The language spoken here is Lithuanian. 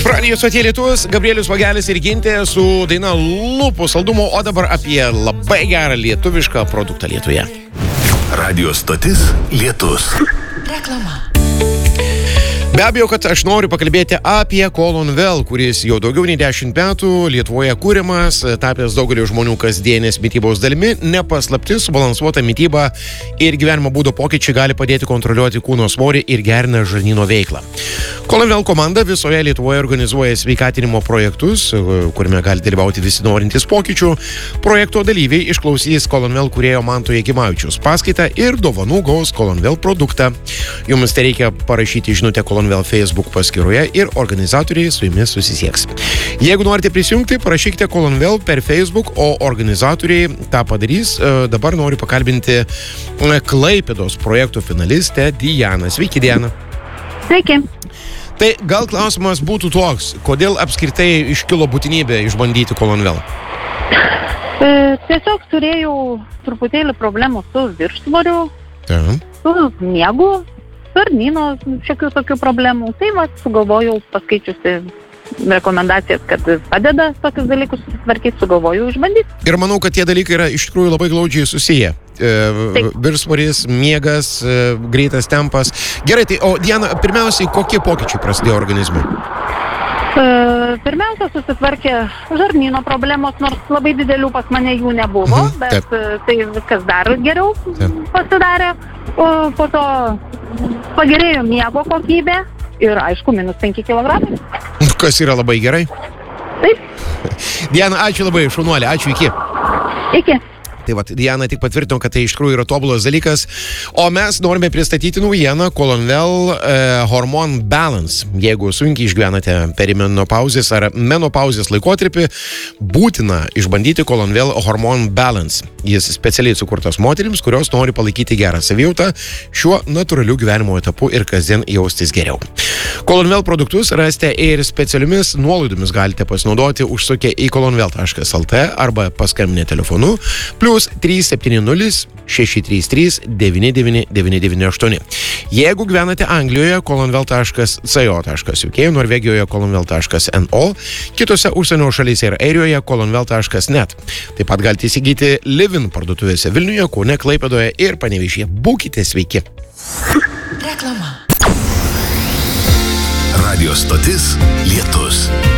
Radio stotie Lietus, Gabrielius Vagelis ir Gintė su daina Lūpų saldumo, o dabar apie labai gerą lietuvišką produktą Lietuvoje. Radio stotis Lietus. Reklama. Be abejo, kad aš noriu pakalbėti apie Colonvel, kuris jau daugiau nei 10 metų Lietuvoje kūrimas, tapęs daugelio žmonių kasdienės mitybos dalimi, nepaslaptis, subalansuota mityba ir gyvenimo būdo pokyčiai gali padėti kontroliuoti kūno svorį ir gerina žarnyno veiklą. Colonvel komanda visoje Lietuvoje organizuoja sveikatinimo projektus, kuriame gali dalyvauti visi norintys pokyčių. Projekto dalyviai išklausys Colonvel kūrėjo Manto Jakimavičiaus paskaitą ir dovanų gaus Colonvel produktą. Jums tai reikia parašyti žinutę Colonvel Facebook paskyroje ir organizatoriai su jumis susisieks. Jeigu norite prisijungti, parašykite Colonvel per Facebook, o organizatoriai tą padarys. Dabar noriu pakalbinti Klaipėdos projekto finalistę Dianą. Sveiki, Diana. Sveiki. Tai gal klausimas būtų toks, kodėl apskritai iškilo būtinybė išbandyti Colonvel? Tiesiog turėjau truputėlį problemų su viršsvoriu, Aha. su miegu, žarnyno šiokių tokių problemų. Tai sugalvojau, paskaičiusi rekomendacijas, kad padeda tokius dalykus susitvarkyti, sugalvojau išbandyti. Ir manau, kad tie dalykai yra iš tikrųjų labai glaudžiai susiję. Viršsvoris, miegas, greitas tempas. Gerai, tai o Diana, pirmiausiai, kokie pokyčiai prasidėjo organizme? Pirmiausia, susitvarkė žarnyno problemos, nors labai didelių pas mane jų nebuvo, bet tai viskas dar geriau pasidarė. Po to pagerėjo miego kokybė ir, aišku, -5 kg. Kas yra labai gerai. Taip. Diana, ačiū labai, šaunuolė, ačiū, iki. Iki. Tai vat, Diana tik patvirtino, kad tai iš tikrųjų yra tobulas dalykas. O mes norime pristatyti naujieną Colonvel Hormone Balance. Jeigu sunkiai išgyvenate perimenopauzės ar menopauzės laikotarpį, būtina išbandyti Colonvel Hormone Balance. Jis specialiai sukurtas moterims, kurios nori palaikyti gerą savijautą šiuo natūraliu gyvenimo etapu ir kasdien jaustis geriau. Colonvel produktus rasite ir specialiomis nuolaidomis galite pasinaudoti užsukę į colonvel.lt arba paskambinę telefonu +370 633 99998. Jeigu gyvenate Anglijoje, colonvel.co.uk, Norvegijoje colonvel.no, kitose užsienio šalyse ir Airijoje colonvel.net. Taip pat galite įsigyti Livin parduotuvėse Vilniuje, Kaune, Klaipėdoje ir Panevėžyje. Būkite sveiki. Reklama. Radio stotis Lietus.